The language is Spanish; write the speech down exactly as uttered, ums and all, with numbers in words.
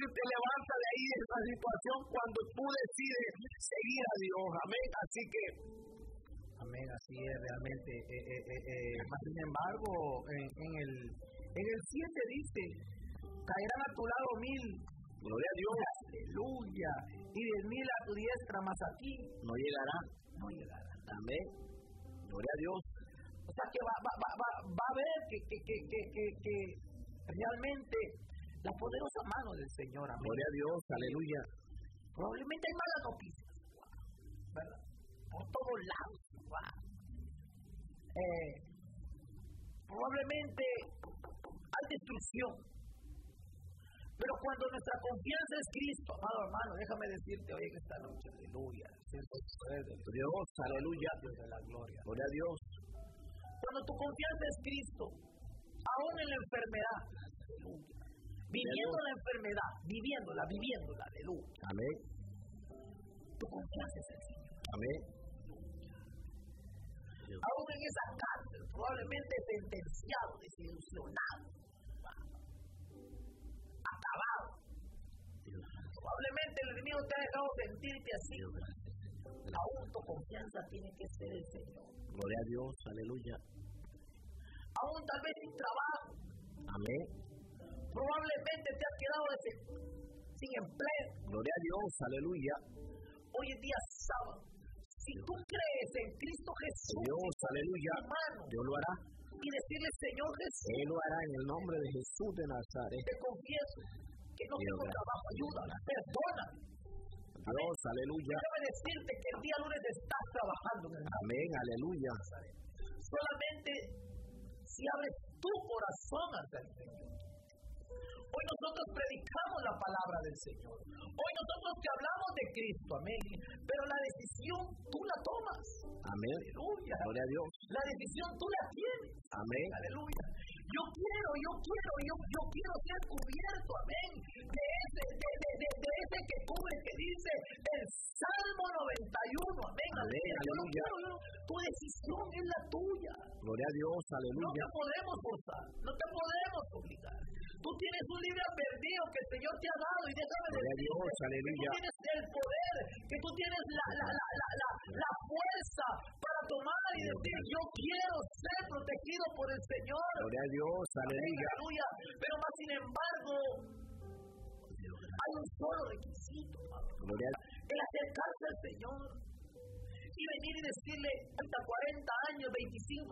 que te levanta de ahí de esa situación cuando tú decides seguir a Dios. Amén. Así que, amén, así es realmente. Eh, eh, eh, eh, más sin embargo, en, en el en el siete dice, caerán a tu lado mil, gloria a Dios, aleluya, y diez mil a tu diestra, mas aquí no llegará. No llegará. Amén. Gloria a Dios. O sea que va, va, va, va, va a ver que, que, que, que, que, que realmente la poderosa mano del Señor. Amén. Gloria a Dios, aleluya. Probablemente hay malas noticias, ¿verdad? Por todos lados. Wow. Eh, probablemente hay destrucción. Pero cuando nuestra confianza es Cristo, amado hermano, déjame decirte hoy en esta noche, aleluya, siento el poder de Dios, aleluya, Dios de la gloria. Gloria a Dios. Cuando tu confianza es Cristo, aún en la enfermedad, aleluya, viviendo la enfermedad, viviéndola, viviéndola, aleluya. Amén. Tu confianza es el Señor. Amén. Aún en esa cárcel, probablemente sentenciado, desilusionado, acabado. Probablemente el enemigo te ha dejado sentirte así. Aún tu confianza tiene que ser el Señor. Gloria a Dios, aleluya. Aún tal vez sin trabajo. Amén. Probablemente te has quedado ese, sin empleo. Gloria a Dios, aleluya. Hoy es día sábado. Si tú crees en Cristo Jesús, Dios, aleluya, hermano, Dios lo hará. Y decirle, Señor Jesús, Él lo hará en el nombre de Jesús de Nazaret. Te confieso que no Dios, tengo gracias. trabajo, ayúdame, perdóname. Dios, aleluya. Déjame decirte que el día lunes estás trabajando en el nombre. Amén, aleluya. Solamente si abres tu corazón hacia el Señor. Hoy nosotros predicamos la palabra del Señor. Hoy nosotros te hablamos de Cristo, amén. Pero la decisión tú la tomas. Amén. Aleluya. Gloria a Dios. La decisión tú la tienes. Amén. Aleluya. Yo quiero, yo quiero, yo, yo quiero ser cubierto, amén. De ese, de, de, de, de ese que cubre, que dice el Salmo noventa y uno, amén. Amén, aleluya. Quiero, tu decisión es la tuya. Gloria a Dios, No aleluya. te podemos forzar, no te podemos obligar. Tú tienes un libre albedrío que el Señor te ha dado y déjame Gloria a decirte Dios, que aleluya. tú tienes el poder, que tú tienes la, la, la, la, la, la fuerza para tomar y decir yo quiero ser protegido por el Señor. Gloria a Dios, aleluya. Aleluya. Pero más sin embargo, hay un solo requisito, Gloria a el acercarse al Señor y venir y decirle hasta cuarenta años, veinticinco